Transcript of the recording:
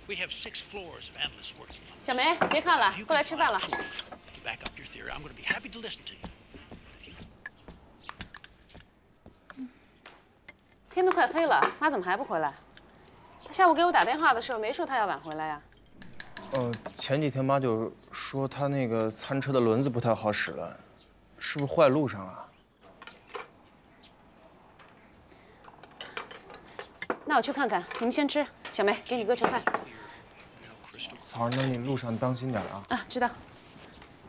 We have 6 floors of analysts working on this. 小梅，别看了 If you， 过 can 来吃饭 find 了。 proof to back up your theory, I'm going to be happy to listen to you. 天都快黑了，妈怎么还不回来？她下午给我打电话的时候没说她要晚回来呀。 前几天妈就说她那个餐车的轮子不太好使了，是不是坏路上了？ 那我去看看，你们先吃。小梅，给你哥盛饭。 嫂儿，那你路上当心点啊。 啊，知道。